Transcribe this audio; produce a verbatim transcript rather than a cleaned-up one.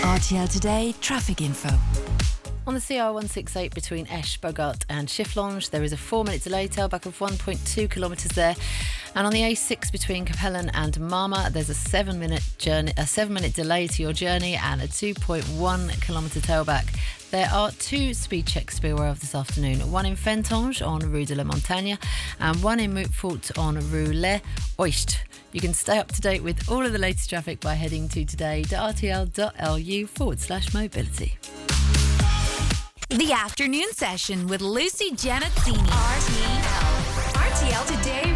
R T L Today traffic info. On the C R one sixty-eight between Esch, Bogart and Chiflonge, there is a four-minute delay, tailback of one point two kilometres there. And on the A six between Capellen and Marma, there's a seven-minute journey, a seven-minute delay to your journey and a two point one kilometre tailback. There are two speed checks to be aware of this afternoon. One in Fentonge on Rue de la Montagne and one in Moutfort on Rue Les Oist. You can stay up to date with all of the latest traffic by heading to today.rtl.lu forward slash mobility. The afternoon session with Lucy Janazzini. R T L. R T L Today